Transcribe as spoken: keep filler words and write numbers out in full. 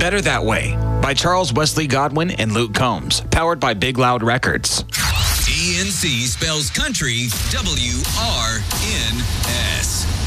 Better That Way by Charles Wesley Godwin and Luke Combs. Powered by Big Loud Records. E N C spells country W R N S.